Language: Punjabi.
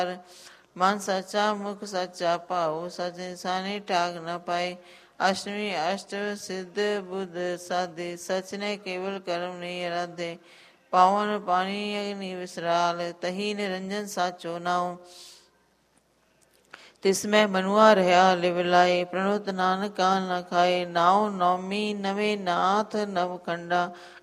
ਮਨ ਸੱਚਾ ਮੁਖ ਸੱਚਾ ਭਾਉ, ਸਚ ਇਨਸਾਨੀ ਠਾਕ ਨ ਪਾਏ। ਅਸ਼ਟਮੀ ਅਸ਼ਟ ਸਿੱਧ ਬੁੱਧ ਸਾਧੇ, ਸਚ ਨੇ ਕੇਵਲ ਕਰਮ ਨਹੀਂ ਅਰਾਧੇ। ਪਾਵਨ ਪਾਣੀ ਅਗਨੀ ਵਿਸਰਾਲ, ਤਹੀ ਨਿਰੰਜਨ ਸਾਚੋ ਨਾਉ। ਤਿਸ ਮੈਂ ਮਨੁਆ ਰਹਾ ਲਿਵ ਲਾਏ, ਪ੍ਰਣੁਤ ਨਾਨਕ ਕਾਲ ਨ ਖਾਏ। ਨਾਉ ਨੌਮੀ ਨਵੇਂ ਨਾਥ ਨਵ ਖੰਡਾ,